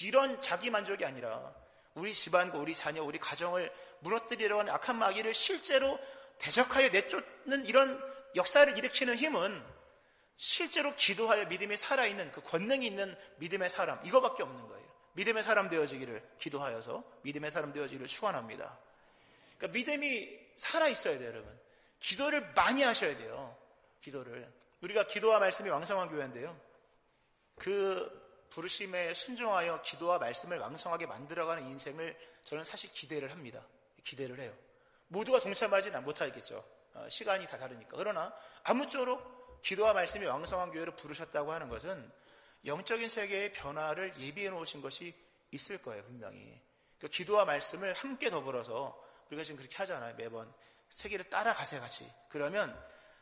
이런 자기 만족이 아니라 우리 집안과 우리 자녀, 우리 가정을 무너뜨리려고 하는 악한 마귀를 실제로 대적하여 내쫓는 이런 역사를 일으키는 힘은 실제로 기도하여 믿음이 살아있는 그 권능이 있는 믿음의 사람, 이거밖에 없는 거예요. 믿음의 사람 되어지기를 기도하여서 믿음의 사람 되어지기를 축원합니다. 그러니까 믿음이 살아있어야 돼요, 여러분. 기도를 많이 하셔야 돼요. 기도를. 우리가 기도와 말씀이 왕성한 교회인데요. 그 부르심에 순종하여 기도와 말씀을 왕성하게 만들어가는 인생을 저는 사실 기대를 합니다. 기대를 해요. 모두가 동참하지는 못하겠죠. 시간이 다 다르니까. 그러나 아무쪼록 기도와 말씀이 왕성한 교회로 부르셨다고 하는 것은 영적인 세계의 변화를 예비해 놓으신 것이 있을 거예요, 분명히. 그러니까 기도와 말씀을 함께 더불어서 우리가 지금 그렇게 하잖아요, 매번. 세계를 따라가세요, 같이. 그러면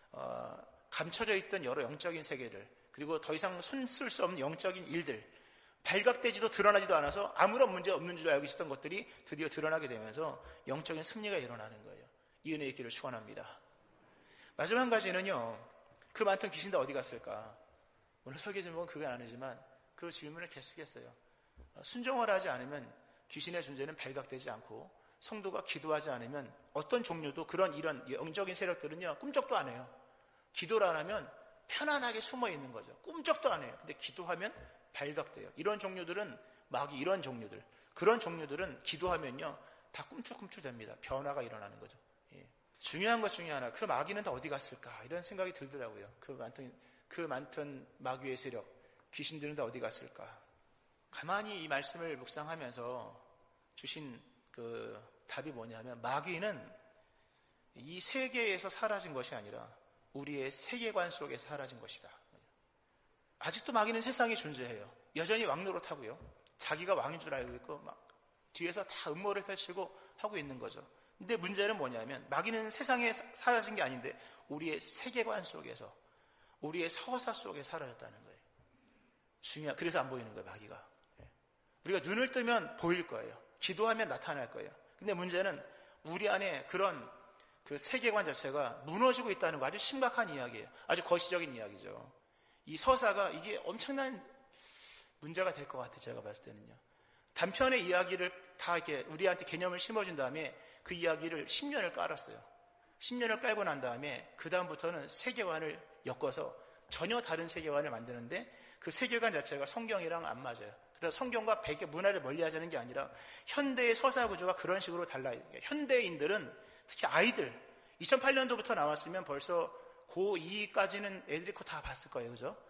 감춰져 있던 여러 영적인 세계를, 그리고 더 이상 손 쓸 수 없는 영적인 일들, 발각되지도 드러나지도 않아서 아무런 문제 없는 줄 알고 있었던 것들이 드디어 드러나게 되면서 영적인 승리가 일어나는 거예요. 이 은혜의 길을 축원합니다. 마지막 한 가지는요, 그 많던 귀신 다 어디 갔을까? 오늘 설계 제목은 그건 아니지만 그 질문을 계속했어요. 순종을 하지 않으면 귀신의 존재는 발각되지 않고, 성도가 기도하지 않으면 어떤 종류도 이런 영적인 세력들은요, 꿈쩍도 안 해요. 기도를 안 하면 편안하게 숨어 있는 거죠. 꿈쩍도 안 해요. 근데 기도하면 발각돼요. 이런 종류들은 마귀, 이런 종류들, 그런 종류들은 기도하면요 다 꿈틀꿈틀 됩니다. 변화가 일어나는 거죠. 예. 중요한 것 중에 하나, 그 마귀는 다 어디 갔을까, 이런 생각이 들더라고요. 그 많던 마귀의 세력, 귀신들은 다 어디 갔을까. 가만히 이 말씀을 묵상하면서 주신 그 답이 뭐냐면, 마귀는 이 세계에서 사라진 것이 아니라 우리의 세계관 속에서 사라진 것이다. 아직도 마귀는 세상에 존재해요. 여전히 왕노릇하고요. 자기가 왕인 줄 알고 있고 막 뒤에서 다 음모를 펼치고 하고 있는 거죠. 근데 문제는 뭐냐면, 마귀는 세상에 사라진 게 아닌데 우리의 세계관 속에서, 우리의 서사 속에 사라졌다는 거예요. 그래서 안 보이는 거예요, 마귀가. 우리가 눈을 뜨면 보일 거예요. 기도하면 나타날 거예요. 근데 문제는 우리 안에 그런 그 세계관 자체가 무너지고 있다는 거, 아주 심각한 이야기예요. 아주 거시적인 이야기죠. 이 서사가 이게 엄청난 문제가 될 것 같아요, 제가 봤을 때는요. 단편의 이야기를 다 이렇게 우리한테 개념을 심어준 다음에 그 이야기를 10년을 깔았어요. 10년을 깔고 난 다음에 그 다음부터는 세계관을 엮어서 전혀 다른 세계관을 만드는데, 그 세계관 자체가 성경이랑 안 맞아요. 그래서 성경과 배경 문화를 멀리하자는 게 아니라 현대의 서사 구조가 그런 식으로 달라요. 현대인들은, 특히 아이들, 2008년도부터 나왔으면 벌써 고2까지는 애들이 그거 다 봤을 거예요, 그죠?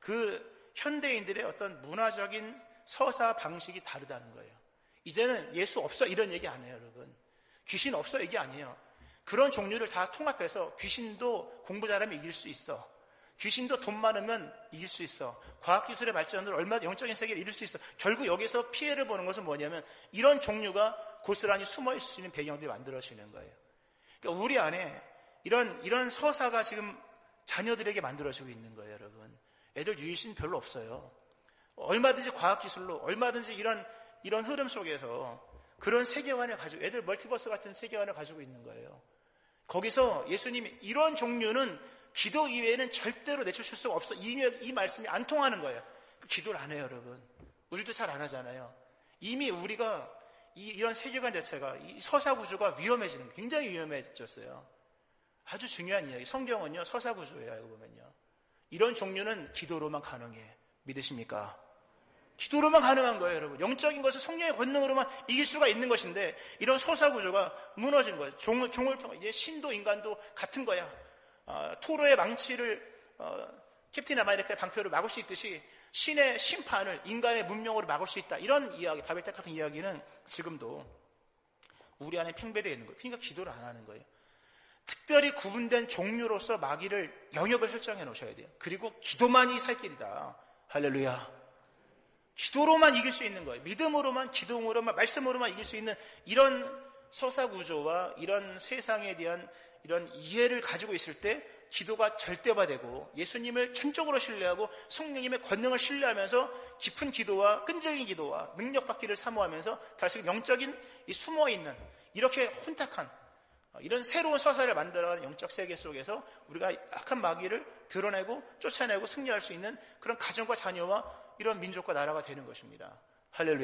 그 현대인들의 어떤 문화적인 서사 방식이 다르다는 거예요. 이제는 예수 없어 이런 얘기 안 해요, 여러분. 귀신 없어 얘기 아니에요. 그런 종류를 다 통합해서 귀신도 공부 잘하면 이길 수 있어. 귀신도 돈 많으면 이길 수 있어. 과학기술의 발전으로 얼마나 영적인 세계를 이룰 수 있어. 결국 여기서 피해를 보는 것은 뭐냐면, 이런 종류가 고스란히 숨어있을 수 있는 배경들이 만들어지는 거예요. 그러니까 우리 안에 이런 서사가 지금 자녀들에게 만들어지고 있는 거예요, 여러분. 애들 유일신 별로 없어요. 얼마든지 과학기술로, 얼마든지 이런 흐름 속에서 그런 세계관을 가지고, 애들 멀티버스 같은 세계관을 가지고 있는 거예요. 거기서 예수님이 이런 종류는 기도 이외에는 절대로 내쫓을 수가 없어. 이 말씀이 안 통하는 거예요. 기도를 안 해요, 여러분. 우리도 잘 안 하잖아요. 이미 우리가 이런 세계관 자체가, 이 서사 구조가 위험해지는, 굉장히 위험해졌어요. 아주 중요한 이야기. 성경은요, 서사 구조예요, 알고 보면요. 이런 종류는 기도로만 가능해. 믿으십니까? 기도로만 가능한 거예요, 여러분. 영적인 것을 성령의 권능으로만 이길 수가 있는 것인데, 이런 서사 구조가 무너진 거예요. 종을 통해 이제 신도 인간도 같은 거야. 토로의 망치를 캡틴 아메리카의 방패로 막을 수 있듯이 신의 심판을 인간의 문명으로 막을 수 있다. 이런 이야기, 바벨탑 같은 이야기는 지금도 우리 안에 팽배되어 있는 거예요. 그러니까 기도를 안 하는 거예요. 특별히 구분된 종류로서 마귀를 영역을 설정해 놓으셔야 돼요. 그리고 기도만이 살 길이다. 할렐루야. 기도로만 이길 수 있는 거예요. 믿음으로만, 기도로만, 말씀으로만 이길 수 있는 이런 서사 구조와 이런 세상에 대한 이런 이해를 가지고 있을 때 기도가 절대화되고, 예수님을 전적으로 신뢰하고 성령님의 권능을 신뢰하면서 깊은 기도와 끈질긴 기도와 능력받기를 사모하면서 다시 영적인 이 숨어있는 이렇게 혼탁한 이런 새로운 서사를 만들어가는 영적 세계 속에서 우리가 악한 마귀를 드러내고 쫓아내고 승리할 수 있는 그런 가정과 자녀와 이런 민족과 나라가 되는 것입니다. 할렐루야.